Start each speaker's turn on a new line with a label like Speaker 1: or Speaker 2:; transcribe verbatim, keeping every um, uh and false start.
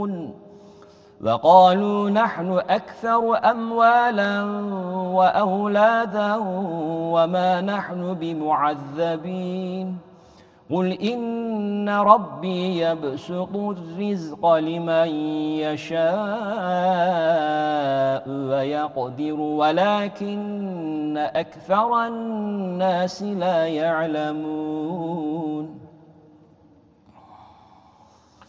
Speaker 1: وقالوا نحن أكثر أموالا وأولادا وما نحن بمعذبين قل إن ربي يبسط الرزق لمن يشاء ويقدر ولكن أكثر الناس لا يعلمون